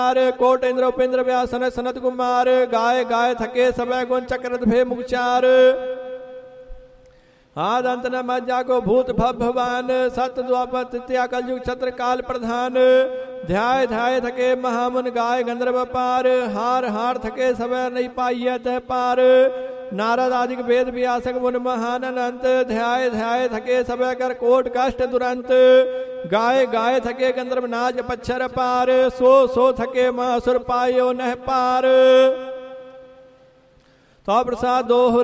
coat Indra Upendra Vyasan Sanat Kumar गाय गाय थके सब गुण चक्रत भे मुचार आद अंत न मज्जा को भूत भगवान सत्य द्वापर तृतीया कलयुग छत्र काल प्रधान ध्याय ध्याय थके महामुन गाय गंधर्व पार हार हार थके सब नहीं पाइय तह पार नारद आदि वेद व्यासक मुन महान अनंत ध्याय ध्याय थके सब कर कोट कष्ट दुरंत गाय गाय थके गंधर्व नाज पच्छर पार सो थके मासुर पायो नह पार तो प्रसाद दोहरे